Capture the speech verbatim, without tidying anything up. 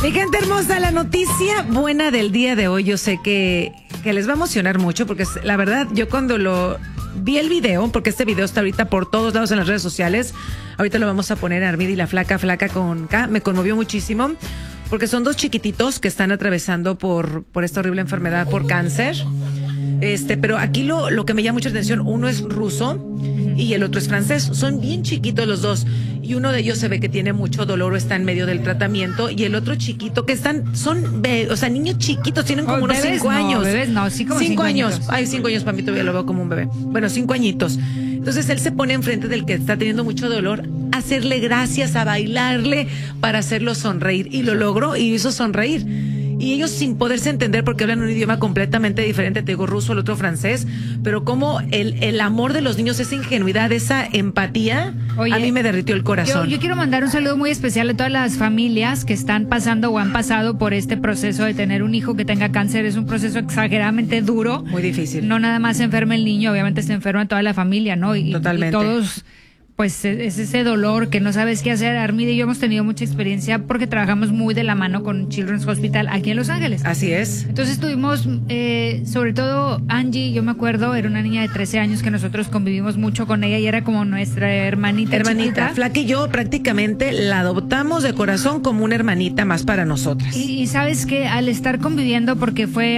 Mi gente hermosa, la noticia buena del día de hoy, yo sé que, que les va a emocionar mucho, porque la verdad, yo cuando lo vi el video, porque este video está ahorita por todos lados en las redes sociales, ahorita lo vamos a poner Armida y la flaca, flaca con K, me conmovió muchísimo, porque son dos chiquititos que están atravesando por, por esta horrible enfermedad, por cáncer. Este, pero aquí lo, lo que me llama mucha atención, uno es ruso y el otro es francés. Son bien chiquitos los dos. Y uno de ellos se ve que tiene mucho dolor o está en medio del tratamiento. Y el otro chiquito que están, son, be o sea, niños chiquitos, tienen como oh, unos bebés, cinco no, años. Bebés no, sí como cinco, cinco años. añitos. Ay, cinco años para mí todavía lo veo como un bebé. Bueno, cinco añitos. Entonces él se pone enfrente del que está teniendo mucho dolor, a hacerle gracias, a bailarle para hacerlo sonreír. Y lo logró y hizo sonreír. Y ellos sin poderse entender porque hablan un idioma completamente diferente, te digo ruso, el otro francés, pero como el, el amor de los niños, esa ingenuidad, esa empatía, Oye, a mí me derritió el corazón. Yo, yo quiero mandar un saludo muy especial a todas las familias que están pasando o han pasado por este proceso de tener un hijo que tenga cáncer. Es un proceso exageradamente duro. Muy difícil. No nada más se enferma el niño, obviamente se enferma toda la familia, ¿no? Y, Totalmente. Y todos... pues es ese dolor que no sabes qué hacer. Armida y yo hemos tenido mucha experiencia porque trabajamos muy de la mano con Children's Hospital aquí en Los Ángeles. Así es. Entonces tuvimos, eh, sobre todo Angie, yo me acuerdo, era una niña de trece años que nosotros convivimos mucho con ella y era como nuestra hermanita Hermanita, chiquita. Flaca y yo prácticamente la adoptamos de corazón como una hermanita más para nosotras. Y, y sabes que al estar conviviendo, porque fue